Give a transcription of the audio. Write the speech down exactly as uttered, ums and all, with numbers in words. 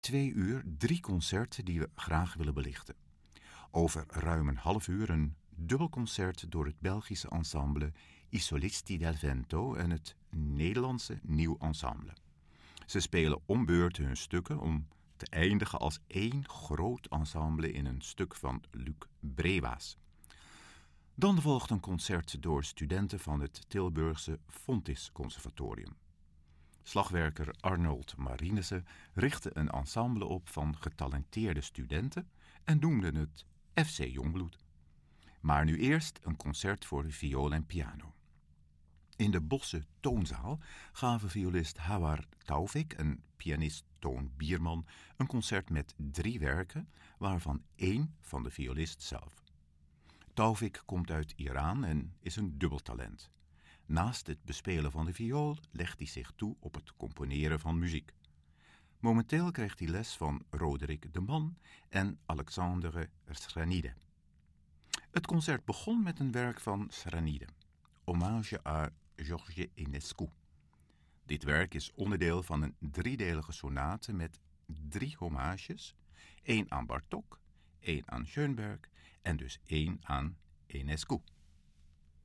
twee uur drie concerten die we graag willen belichten. Over ruim een half uur een dubbelconcert door het Belgische ensemble I Solisti del Vento en het Nederlandse Nieuw Ensemble. Ze spelen om beurten hun stukken om te eindigen als één groot ensemble in een stuk van Luc Brewaas. Dan volgt een concert door studenten van het Tilburgse Fontys Conservatorium. Slagwerker Arnold Marinissen richtte een ensemble op van getalenteerde studenten en noemde het F C Jongbloed. Maar nu eerst een concert voor viool en piano. In de Bosse Toonzaal gaven violist Hawar Taufik en pianist Toon Bierman een concert met drie werken, waarvan één van de violist zelf. Taufik komt uit Iran en is een dubbeltalent. Naast het bespelen van de viool legt hij zich toe op het componeren van muziek. Momenteel krijgt hij les van Roderick de Man en Alexandre Sranide. Het concert begon met een werk van Sranide, Hommage à Georges Enescu. Dit werk is onderdeel van een driedelige sonate met drie hommages, één aan Bartók, één aan Schönberg en dus één aan Enescu.